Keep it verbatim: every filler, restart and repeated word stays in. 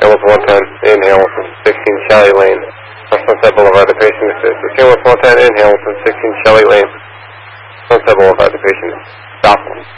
Hamilton one ten, inhale from sixteen Shelley Lane. Sunset Boulevard, the patient assist. Hamilton one ten, inhale from sixteen Shelley Lane. Sunset Boulevard, the patient stop.